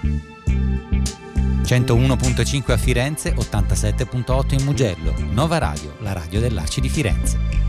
101.5 a Firenze, 87.8 in Mugello. Nova Radio, la radio dell'Arci di Firenze.